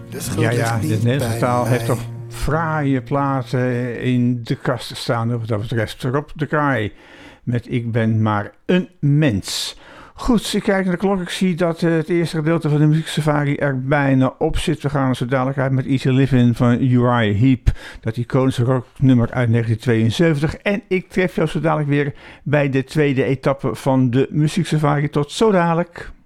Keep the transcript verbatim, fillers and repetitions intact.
Ja, ja, de Nederlandse taal heeft toch fraaie platen in de kast staan. Wat dat betreft Rob de Kraai met Ik ben maar een mens. Goed, ik kijk naar de klok. Ik zie dat uh, het eerste gedeelte van de muzieksafari er bijna op zit. We gaan zo dadelijk uit met Easy Living van Uriah Heep. Dat iconische rocknummer uit negentien tweeënzeventig. En ik tref jou zo dadelijk weer bij de tweede etappe van de muzieksafari. Tot zo dadelijk.